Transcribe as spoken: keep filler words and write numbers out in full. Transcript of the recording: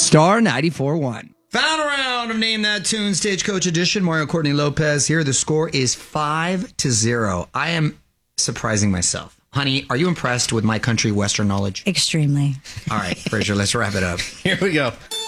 Star ninety-four point one. Final round of Name That Tune, Stagecoach Edition. Mario Courtney Lopez here. The score is five to zero. I am surprising myself. Honey, are you impressed with my country western knowledge? Extremely. All right, Fraser, let's wrap it up. Here we go.